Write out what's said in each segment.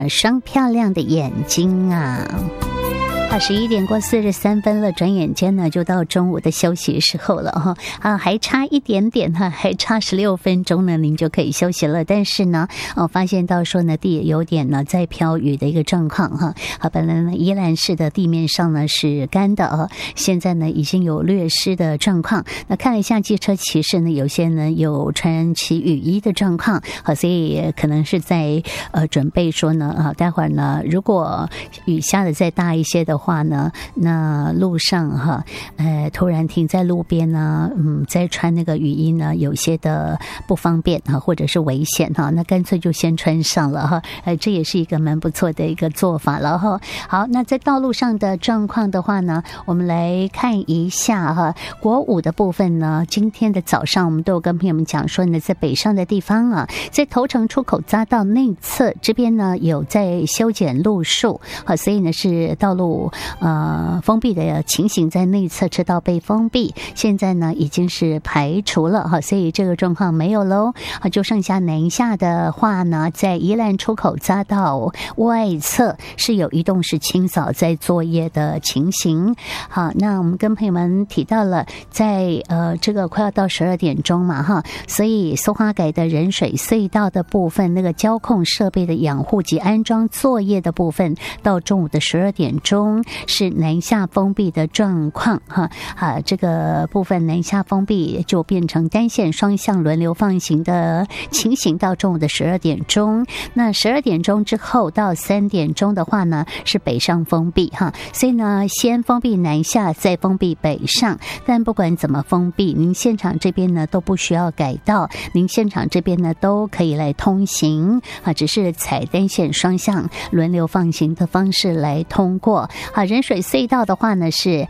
双漂亮的眼睛啊。11点过43分了，转眼间呢就到中午的休息时候了哈还差一点点哈，还差16分钟呢，您就可以休息了。但是呢，发现到说呢地有点呢在飘雨的一个状况哈。本来呢宜兰市的地面上呢是干的现在呢已经有略湿的状况。那看了一下机车骑士呢，有些呢有穿起雨衣的状况，所以可能是在准备说呢待会儿呢如果雨下的再大一些的话呢，那路上突然停在路边呢，再穿那个雨衣呢，有些的不方便或者是危险那干脆就先穿上了这也是一个蛮不错的一个做法了好，那在道路上的状况的话呢，我们来看一下国五的部分呢，今天的早上我们都有跟朋友们讲说呢，在北上的地方在头城出口匝道内侧这边呢有在修剪路树所以呢是道路封闭的情形，在内侧车道被封闭，现在呢已经是排除了所以这个状况没有喽就剩下南下的话呢，在宜兰出口匝道外侧是有移动式清扫在作业的情形。好，那我们跟朋友们提到了，在这个快要到12点钟嘛所以苏花改的人水隧道的部分，那个交控设备的养护及安装作业的部分，到中午的12点钟是南下封闭的状况这个部分南下封闭就变成单线双向轮流放行的情形，到中午的12点钟。那12点钟之后到3点钟的话呢，是北上封闭所以呢先封闭南下，再封闭北上。但不管怎么封闭，您现场这边呢都不需要改道，您现场这边呢都可以来通行只是采单线双向轮流放行的方式来通过人水隧道的话呢是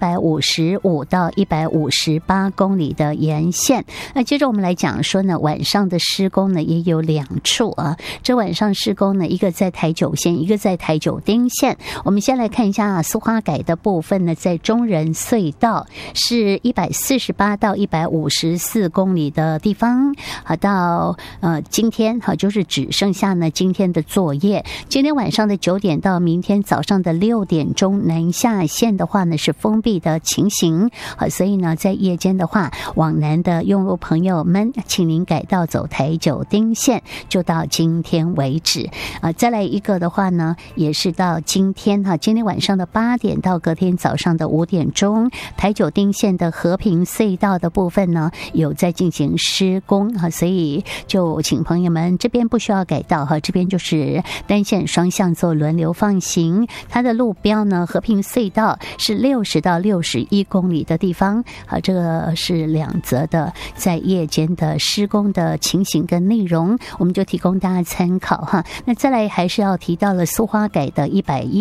155到158公里的沿线。那接着我们来讲说呢，晚上的施工呢也有2处这晚上施工呢，一个在台九线，一个在台九丁线。我们先来看一下苏花改的部分呢，在中人隧道是148到154公里的地方到今天就是只剩下呢今天的作业。今天晚上的9点到明天早上的6点钟，南下线的话呢是封闭的情形所以呢在夜间的话，往南的用路朋友们，请您改道走台九丁线，就到今天为止再来一个的话呢，也是到今天今天晚上的8点到隔天早上的5点钟，台九丁线的和平隧道的部分呢有在进行施工所以就请朋友们这边不需要改道这边就是单线双向做轮流放行。它的路标呢，和平隧道是60到61公里的地方这个是2则的在夜间的施工的情形跟内容，我们就提供大家参考那再来还是要提到了苏花改的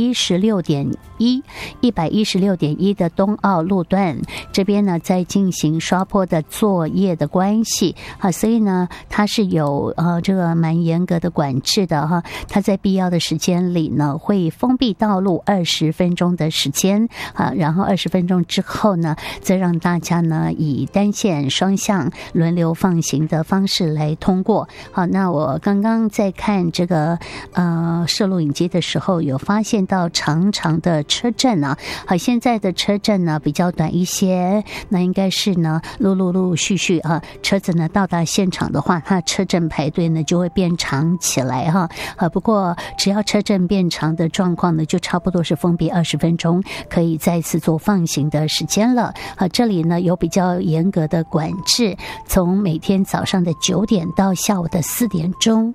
116.1的东澳路段，这边呢在进行刷坡的作业的关系所以呢它是有这个蛮严格的管制的它在必要的时间里呢会封闭道路20分钟的时间然后20分钟之后呢，再让大家呢以单线双向轮流放行的方式来通过。好，那我刚刚在看这个摄录影机的时候，有发现到长长的车阵现在的车阵呢比较短一些，那应该是呢陆续车子呢到达现场的话，它车阵排队呢就会变长起来不过只要车阵变长的状况呢，就差不多是封闭20分钟可以再次做放行的时间了这里呢有比较严格的管制，从每天早上的9点到下午的4点钟。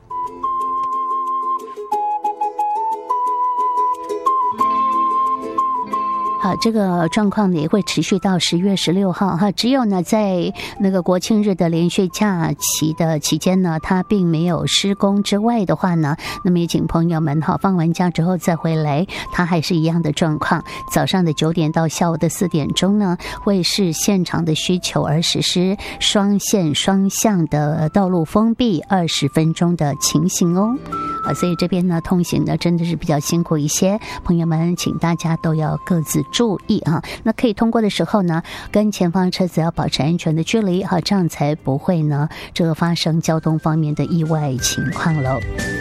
这个状况呢也会持续到10月16号只有呢在那个国庆日的连续假期的期间呢，它并没有施工之外的话呢，那么也请朋友们放完假之后再回来，它还是一样的状况，早上的9点到下午的4点钟呢，会视现场的需求而实施双线双向的道路封闭20分钟的情形所以这边呢通行呢真的是比较辛苦一些，朋友们请大家都要各自注意那可以通过的时候呢，跟前方车子要保持安全的距离这样才不会呢这个发生交通方面的意外情况喽。